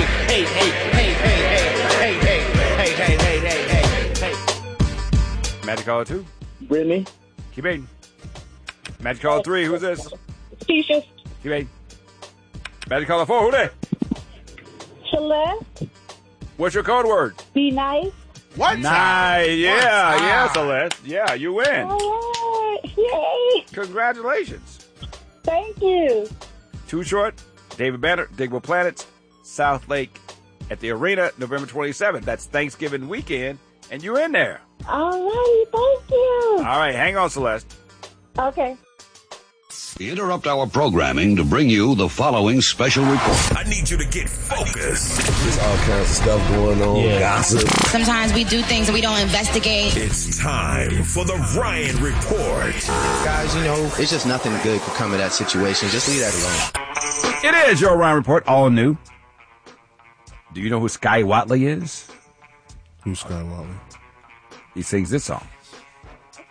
hey, hey, hey, hey, hey, hey, hey, hey, hey, hey, hey, hey. Magic caller 2. Brittany. Keep waiting. Magic caller 3. Who's this? Keisha. Keep waiting. Magic caller 4. Who that? Celeste. What's your code word? Be nice. What? Nice. Yeah, Celeste. Yeah, you win. All right. Yay. Congratulations. Thank you. Too Short, David Banner, Digable Planets, South Lake at the Arena, November 27th. That's Thanksgiving weekend, and you're in there. All right. Thank you. All right, hang on, Celeste. Okay. We interrupt our programming to bring you the following special report. I need you to get focused. There's all kinds of stuff going on, gossip. Sometimes we do things and we don't investigate. It's time for the Ryan Report. Guys, it's just nothing good could come of that situation. Just leave that alone. It is your Ryan Report, all new. Do you know who Sky Watley is? Who's Sky Watley? He sings this song.